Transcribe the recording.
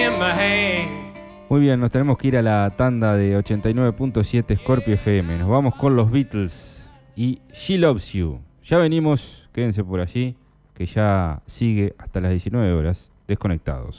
Muy bien, nos tenemos que ir a la tanda de 89.7 Scorpio FM. Nos vamos con los Beatles y She Loves You. Ya venimos, quédense por allí, que ya sigue hasta las 19 horas, Desconectados.